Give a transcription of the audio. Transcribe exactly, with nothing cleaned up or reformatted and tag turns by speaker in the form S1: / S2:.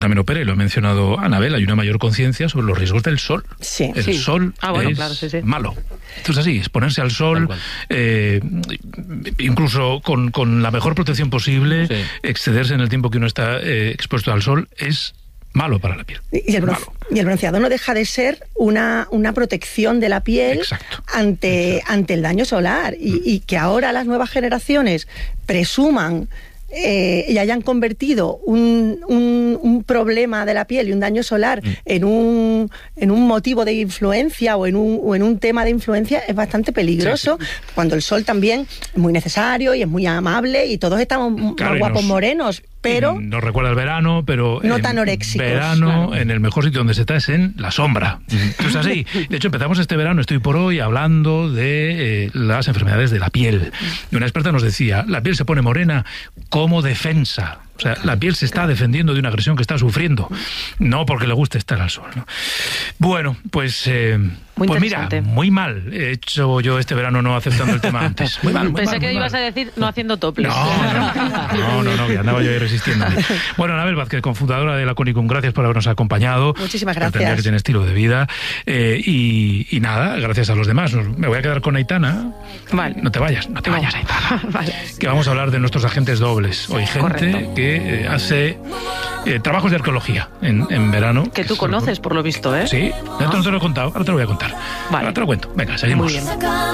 S1: También operé, lo ha mencionado Anabel, hay una mayor conciencia sobre los riesgos del sol.
S2: Sí,
S1: el
S2: sí.
S1: sol
S2: ah, bueno,
S1: es
S2: claro, sí, sí.
S1: malo. Esto es así, exponerse al sol, eh, incluso con, con la mejor protección posible, sí. excederse en el tiempo que uno está eh, expuesto al sol es malo para la piel.
S2: Y el, bronce, y el bronceado no deja de ser una, una protección de la piel
S1: Exacto.
S2: ante,
S1: Exacto.
S2: ante el daño solar. Y, mm. y que ahora las nuevas generaciones presuman Eh, y hayan convertido un, un, un problema de la piel y un daño solar mm. en un en un motivo de influencia o en un, o en un tema de influencia es bastante peligroso, sí, sí. cuando el sol también es muy necesario y es muy amable y todos estamos claro, más guapos nos, morenos, pero...
S1: Nos recuerda el verano, pero...
S2: No tan oréxicos.
S1: Verano,
S2: claro.
S1: en el mejor sitio donde se está es en la sombra. Esto es así. De hecho, empezamos este verano, estoy por hoy, hablando de eh, las enfermedades de la piel. Y una experta nos decía, la piel se pone morena como defensa. O sea, la piel se está defendiendo de una agresión que está sufriendo, no porque le guste estar al sol, ¿no? Bueno, pues, eh, pues mira, muy mal he hecho yo este verano no aceptando el tema antes. Muy mal, muy
S3: Pensé
S1: mal,
S3: que
S1: muy
S3: ibas
S1: mal.
S3: a decir no haciendo topless.
S1: No, no, no, no, que andaba yo ahí resistiendo. Bueno, Anabel Vázquez, cofundadora de Laconicum, gracias por habernos acompañado.
S2: Muchísimas gracias.
S1: Entender que tiene estilo de vida. Eh, y, y nada, gracias a los demás. Me voy a quedar con Aitana.
S3: Vale.
S1: No te vayas, no te vayas, Aitana.
S3: Vale.
S1: Que vamos a hablar de nuestros agentes dobles. Hoy gente
S3: Correcto.
S1: que eh, hace eh, trabajos de arqueología en, en verano.
S3: Que tú conoces, por lo visto, ¿eh?
S1: Sí, no, no te lo he contado, ahora te lo voy a contar.
S3: Vale.
S1: Ahora te lo cuento. Venga, seguimos.
S3: Muy bien.